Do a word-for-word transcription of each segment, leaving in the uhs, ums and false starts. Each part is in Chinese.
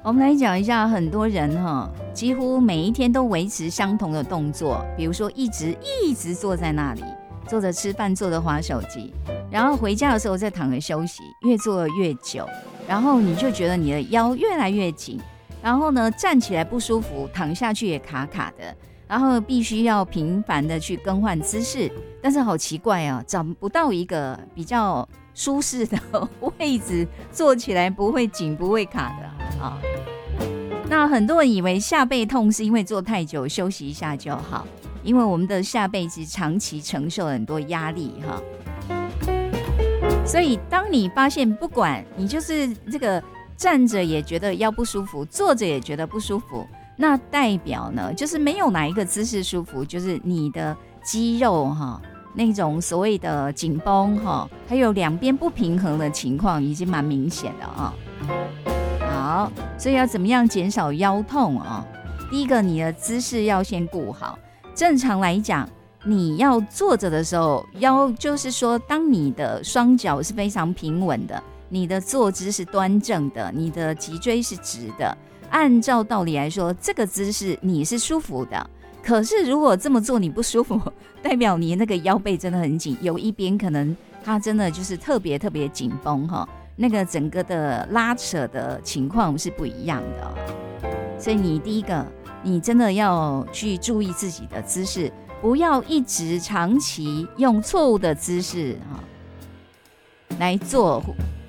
我们来讲一下，很多人哈，几乎每一天都维持相同的动作，比如说一直一直坐在那里，坐着吃饭，坐着滑手机，然后回家的时候再躺着休息，越坐越久，然后你就觉得你的腰越来越紧，然后呢站起来不舒服，躺下去也卡卡的，然后必须要频繁的去更换姿势，但是好奇怪啊，找不到一个比较舒适的位置，坐起来不会紧不会卡的啊。那很多人以为下背痛是因为坐太久，休息一下就好，因为我们的下背其实长期承受很多压力哈。所以当你发现不管你就是这个站着也觉得腰不舒服，坐着也觉得不舒服，那代表呢就是没有哪一个姿势舒服，就是你的肌肉哈那种所谓的紧绷哈，还有两边不平衡的情况已经蛮明显的啊。好，所以要怎么样减少腰痛啊？第一个，你的姿势要先顾好。正常来讲，你要坐着的时候，腰就是说，当你的双脚是非常平稳的，你的坐姿是端正的，你的脊椎是直的，按照道理来说，这个姿势你是舒服的。可是如果这么做你不舒服，代表你那个腰背真的很紧，有一边可能它真的就是特别特别紧绷哈。那个整个的拉扯的情况是不一样的，所以你第一个，你真的要去注意自己的姿势，不要一直长期用错误的姿势来做，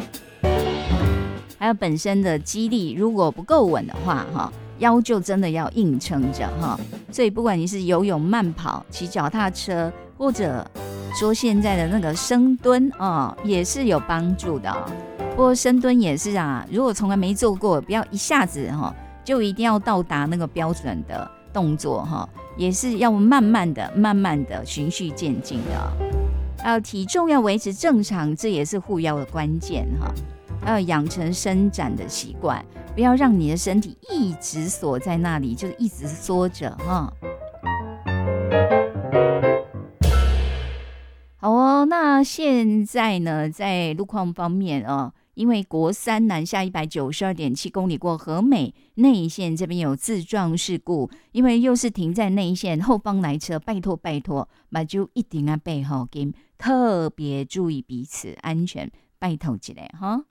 还有本身的肌力如果不够稳的话，腰就真的要硬撑着。所以不管你是游泳、慢跑、骑脚踏车，或者说现在的那个深蹲哦，也是有帮助的。不过深蹲也是啊，如果从来没做过，不要一下子哈就一定要到达那个标准的动作哈，也是要慢慢的、慢慢的循序渐进的。还有体重要维持正常，这也是护腰的关键哈。还有养成伸展的习惯，不要让你的身体一直锁在那里，就是一直缩着哈。好哦，那现在呢，在路况方面哦，因为国三南下一百九十二点七公里过和美内线这边有自撞事故，因为又是停在内线，后方来车，拜托拜托，那就一定要背后跟特别注意彼此安全，拜托一下哈。